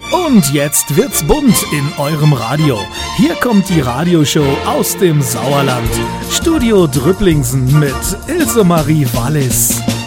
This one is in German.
Und jetzt wird's bunt in eurem Radio. Hier kommt die Radioshow aus dem Sauerland. Studio Drüpplingsen mit Ilse Marie Wallis.